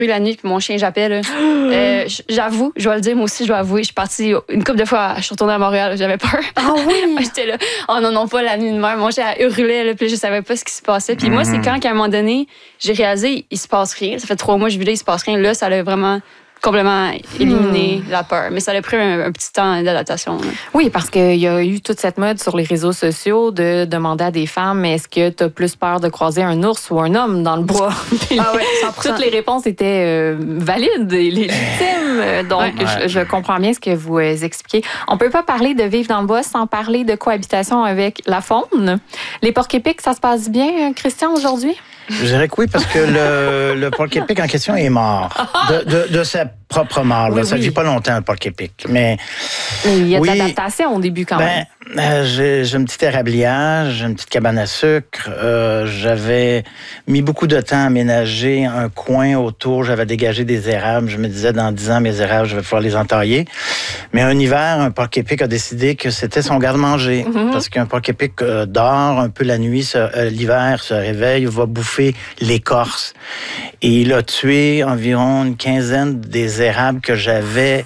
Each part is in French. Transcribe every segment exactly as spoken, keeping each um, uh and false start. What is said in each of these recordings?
la nuit, puis mon chien jappait. Là. euh, j'avoue, je dois le dire, moi aussi, je dois avouer, je suis partie une couple de fois, je suis retournée à Montréal, j'avais peur. Ah oui? J'étais là, oh non, non, pas la nuit de mer. Mon chien hurlait, là, puis je savais pas ce qui se passait. Puis mm-hmm. moi, c'est quand, qu'à un moment donné, j'ai réalisé, il se passe rien. Ça fait trois mois que je vis là, il se passe rien. Là, ça a vraiment complètement éliminé hmm. la peur. Mais ça a pris un, un petit temps d'adaptation. Là. Oui, parce qu'il y a eu toute cette mode sur les réseaux sociaux de demander à des femmes, est-ce que tu as plus peur de croiser un ours ou un homme dans le bois? Ah ouais, cent pour cent. Toutes les réponses étaient euh, valides et légitimes. Donc, ouais. je, je comprends bien ce que vous euh, expliquez. On peut pas parler de vivre dans le bois sans parler de cohabitation avec la faune. Les porcs-épics, ça se passe bien, Christian, aujourd'hui? Je dirais que oui, parce que le, le porc-épic en question est mort. De, de, de sa propre mort. Là. Oui, ça ne oui. vit pas longtemps, un porc-épic. Mais, mais il y a oui, de l'adaptation au début quand ben, même. Euh, j'ai, j'ai un petit érabliage, j'ai une petite cabane à sucre. Euh, j'avais mis beaucoup de temps à aménager un coin autour. J'avais dégagé des érables. Je me disais, dans dix ans, mes érables, je vais pouvoir les entailler. Mais un hiver, un porc-épic a décidé que c'était son garde-manger. Mm-hmm. Parce qu'un porc-épic euh, dort un peu la nuit, se, euh, l'hiver, se réveille, va bouffer l'écorce. Et il a tué environ une quinzaine des érables que j'avais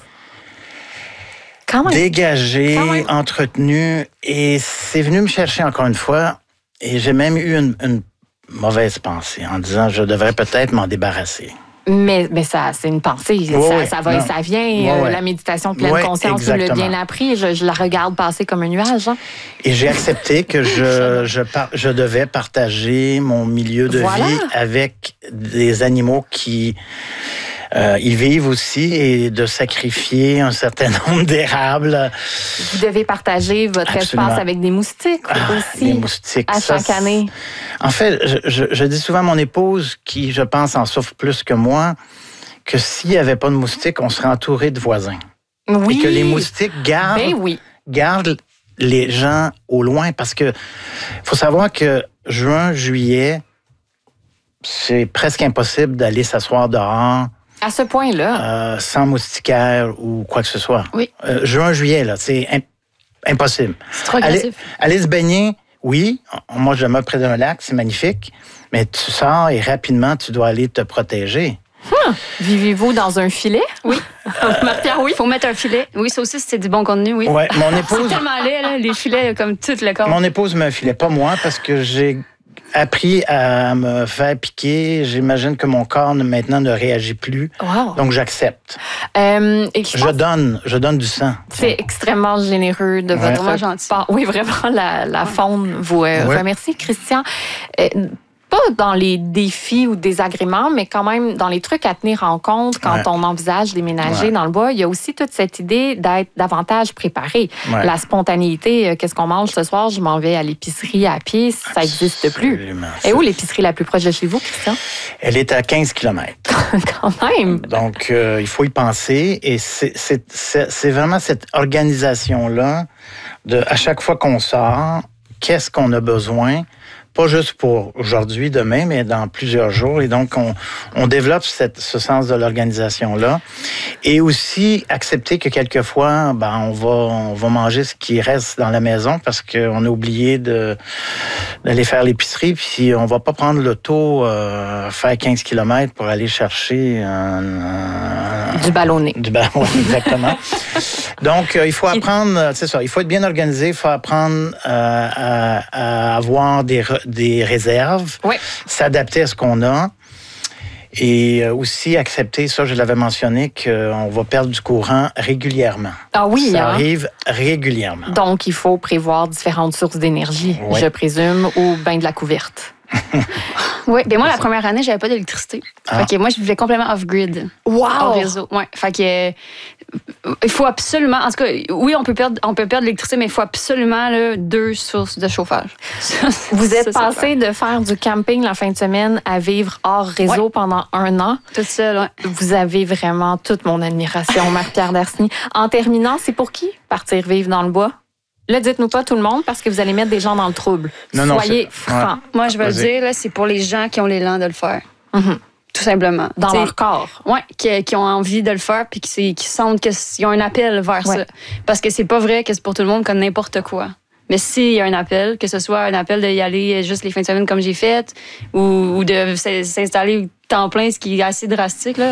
dégagé, entretenu, et c'est venu me chercher encore une fois. Et j'ai même eu une, une mauvaise pensée en disant je devrais peut-être m'en débarrasser. Mais, mais ça, c'est une pensée. Oui, ça, oui, ça va non. et ça vient. Oui, euh, oui. La méditation pleine oui, conscience, vous l'avez bien appris. Je, je la regarde passer comme un nuage. Hein? Et j'ai accepté que je, je, par, je devais partager mon milieu de voilà. vie avec des animaux qui... Euh, ils vivent aussi, et de sacrifier un certain nombre d'érables. Vous devez partager votre Absolument. espace avec des moustiques ah, aussi. Des moustiques. À ça, chaque année. En fait, je, je, je dis souvent à mon épouse, qui, je pense, en souffre plus que moi, que s'il n'y avait pas de moustiques, on serait entouré de voisins. Oui. Et que les moustiques gardent, ben oui. gardent les gens au loin. Parce que faut savoir que juin, juillet, c'est presque impossible d'aller s'asseoir dehors. À ce point-là? Euh, sans moustiquaire ou quoi que ce soit. Oui. Euh, juin, juillet, là, c'est imp- impossible. C'est trop agressif. Aller, aller se baigner, oui. Moi, je demeure près d'un lac, c'est magnifique. Mais tu sors et rapidement, tu dois aller te protéger. Hum. Vivez-vous dans un filet? Oui. Marie-Pierre, oui. Il faut mettre un filet. Oui, ça aussi, c'est du bon contenu, oui. Ouais, mon épouse... C'est tellement laid, là, les filets, comme tout le corps. Mon épouse me filait, pas moi, parce que j'ai appris à me faire piquer. J'imagine que mon corps maintenant ne réagit plus. Wow. Donc, j'accepte. Euh, et je je, donne, je donne du sang. C'est Tiens. extrêmement généreux de ouais. votre gentil. part. Oui, vraiment, la, la faune vous euh, ouais. remercie. Christian, euh, pas dans les défis ou désagréments, mais quand même dans les trucs à tenir en compte quand ouais. on envisage déménager ouais. dans le bois, il y a aussi toute cette idée d'être davantage préparé. Ouais. La spontanéité, euh, qu'est-ce qu'on mange ce soir? Je m'en vais à l'épicerie à pied, ça n'existe plus. Et où l'épicerie la plus proche de chez vous, Christian? Elle est à quinze kilomètres. Quand même! Donc, euh, il faut y penser. Et c'est, c'est, c'est, c'est vraiment cette organisation-là de, à chaque fois qu'on sort, qu'est-ce qu'on a besoin? Pas juste pour aujourd'hui, demain, mais dans plusieurs jours. Et donc, on, on développe cette, ce sens de l'organisation-là. Et aussi, accepter que quelquefois, ben, on va, on va manger ce qui reste dans la maison parce qu'on a oublié de, d'aller faire l'épicerie. Puis, on va pas prendre l'auto, euh, faire quinze kilomètres pour aller chercher un, un, du ballonné. Du ballonné, exactement. Donc, euh, il faut apprendre, c'est ça, il faut être bien organisé, il faut apprendre euh, à, à avoir des, des réserves, oui. s'adapter à ce qu'on a et aussi accepter, ça je l'avais mentionné, qu'on va perdre du courant régulièrement. Ah oui, ça hein? arrive régulièrement. Donc, il faut prévoir différentes sources d'énergie, oui. je présume, ou bien de la couverte. Oui, bien moi, la première année, j'avais pas d'électricité. Ah. Fait que moi, je vivais complètement off-grid. Wow! Hors réseau. Ouais. Fait que euh, il faut absolument, en tout cas, oui, on peut perdre, on peut perdre l'électricité, mais il faut absolument là, deux sources de chauffage. Vous êtes ça, passé de faire du camping la fin de semaine à vivre hors réseau ouais. pendant un an. Toute seule, oui. Vous avez vraiment toute mon admiration, Marie-Pierre Darcigny. En terminant, c'est pour qui partir vivre dans le bois? Là, dites-nous pas tout le monde parce que vous allez mettre des gens dans le trouble. Non, non, Soyez francs. Ouais. Moi, je vais Vas-y. le dire, là, c'est pour les gens qui ont l'élan de le faire. Mm-hmm. Tout simplement. Dans T'sais, leur corps. Oui, qui, qui ont envie de le faire puis qui, qui sentent qu'ils ont un appel vers ouais. ça. Parce que c'est pas vrai que c'est pour tout le monde comme n'importe quoi. Mais s'il y a un appel, que ce soit un appel d'y aller juste les fins de semaine comme j'ai fait ou, ou de s'installer temps plein, ce qui est assez drastique, là,